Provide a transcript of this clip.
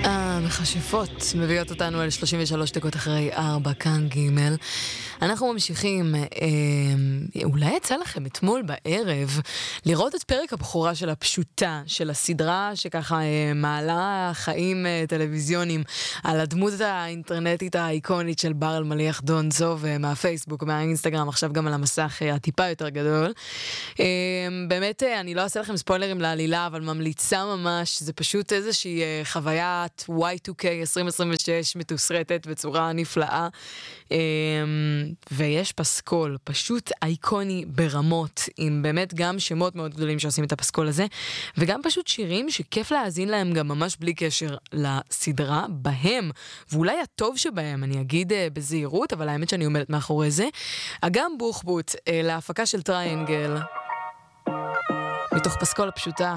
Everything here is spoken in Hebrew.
המכשפות מביאות אותנו אל 33 דקות אחרי 4 כאן ג'. אנחנו ממשיכים, אולי יצא לכם אתמול בערב לראות את פרק הבכורה של הפשוטה, של הסדרה שככה מעלה חיים טלוויזיוניים על הדמות האינטרנטית האיקונית של בר אלמליח דונזו, ומהפייסבוק, מהאינסטגרם, עכשיו גם על המסך הטיפה יותר גדול. באמת, אני לא אעשה לכם ספוילרים לעלילה, אבל ממליצה ממש, זה פשוט איזושהי חוויית Y2K 2026 מתוסרטת בצורה נפלאה. ויש פסקול פשוט אייקוני ברמות, עם באמת גם שמות מאוד גדולים שעושים את הפסקול הזה, וגם פשוט שירים שכיף להאזין להם גם ממש בלי קשר לסדרה בהם, ואולי הטוב שבהם, אני אגיד בזהירות, אבל האמת שאני עומדת מאחורי זה, אגם בוחבוט להפקה של טריינגל, מתוך פסקול הפשוטה.